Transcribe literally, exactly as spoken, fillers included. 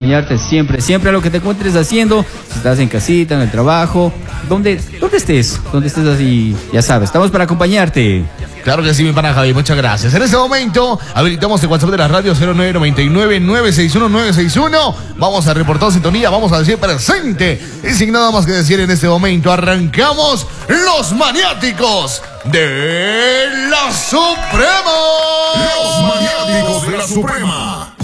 acompañarte siempre, siempre a lo que te encuentres haciendo, si estás en casita, en el trabajo, donde, donde estés, donde estés así, ya sabes, estamos para acompañarte. Claro que sí, mi pana Javi, muchas gracias. En este momento, habilitamos el WhatsApp de la radio cero nueve nueve nueve, nueve seis uno, nueve seis uno. Vamos a reportar sintonía, vamos a decir presente. Y sin nada más que decir en este momento, arrancamos los maniáticos de la Suprema. Los maniáticos de la Suprema.